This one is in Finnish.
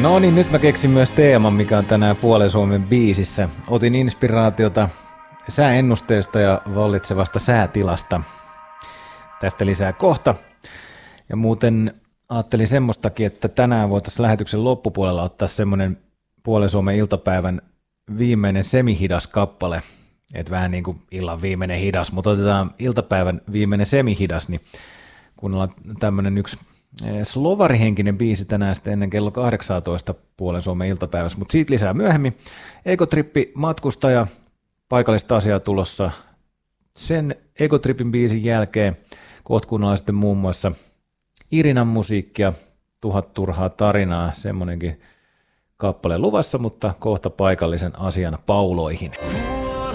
No niin, nyt mä keksin myös teeman, mikä on tänään Puolen Suomen biisissä. Otin inspiraatiota sääennusteesta ja vallitsevasta säätilasta. Tästä lisää kohta. Ja muuten ajattelin semmoistakin, että tänään voitaisiin lähetyksen loppupuolella ottaa semmoinen Puolen Suomen iltapäivän viimeinen semihidas kappale. Että vähän niin kuin illan viimeinen hidas, mutta otetaan iltapäivän viimeinen semihidas, niin kuunnellaan tämmöinen yksi slovarihenkinen biisi tänään sitten ennen kello 18 Puolen Suomen iltapäivässä, mutta siitä lisää myöhemmin. Egotrippi matkustaja, paikallista asiaa tulossa. Sen Egotripin biisin jälkeen kohta kuunnellaan sitten muun muassa Irinan musiikkia, 1000 turhaa tarinaa, semmoinenkin kappale luvassa, mutta kohta paikallisen asian pauloihin.